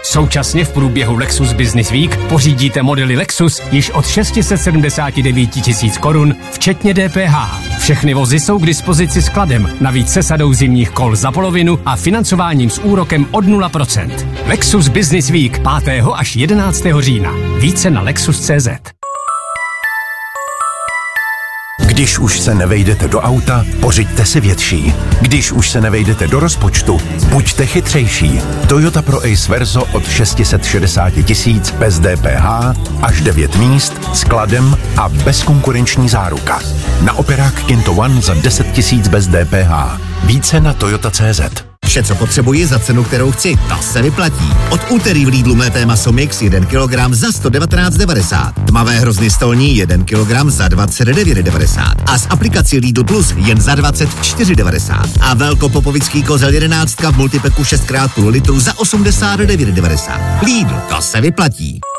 Současně v průběhu Lexus Business Week pořídíte modely Lexus již od 679 000 korun, včetně DPH. Všechny vozy jsou k dispozici skladem, navíc se sadou zimních kol za polovinu a financováním s úrokem od 0%. Lexus Business Week 5. až 11. října. Více na Lexus.cz. Když už se nevejdete do auta, pořiďte si větší. Když už se nevejdete do rozpočtu, buďte chytřejší. Toyota Pro Ace Verso od 660 000 bez DPH, až 9 míst, skladem a bezkonkurenční záruka. Na operák Kinto One za 10 000 bez DPH. Více na Toyota.cz. Vše, co potřebuji za cenu, kterou chci, to se vyplatí. Od úterý v Lidlu mlété maso mix 1 kg za 119,90. Tmavé hrozny stolní 1 kg za 29,90. A z aplikací Lidl Plus jen za 24,90. A velkopopovický kozel 11 v multipeku 6x půl litru za 89,90. Lidl, to se vyplatí.